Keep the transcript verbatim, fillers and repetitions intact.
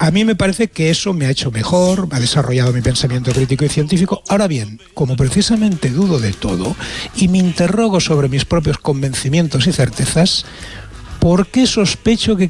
a mí me parece que eso me ha hecho mejor, ha desarrollado mi pensamiento crítico y científico. Ahora bien, como precisamente dudo de todo y me interrogo sobre mis propios convencimientos y certezas, ¿por qué sospecho que